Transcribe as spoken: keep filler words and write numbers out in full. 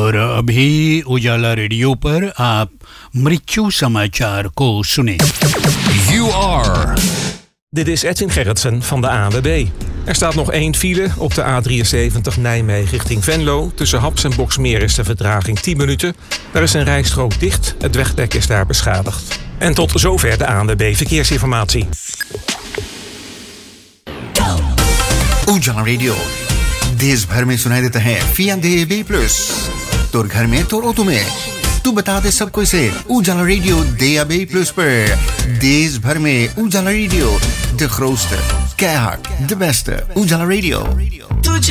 और अभी उजाला रेडियो पर आप मृत्यु समाचार को सुने. You are. Dit is Edwin Gerritsen van de A N W B. Er staat nog één file op de A drieënzeventig Nijmegen richting Venlo. Tussen Haps en Boksmeer is de vertraging tien minuten. Daar is een rijstrook dicht. Het wegdek is daar beschadigd. En tot zover de A N W B Verkeersinformatie. उजाला रेडियो देश भर में सुनाई देता है fee and B plus. तो घर में तो ओ तुम्हें तू बता दे सबको इसे उजाला रेडियो दे बी प्लस पर देश भर में उजाला radio de grootste keihard de beste उजाला रेडियो.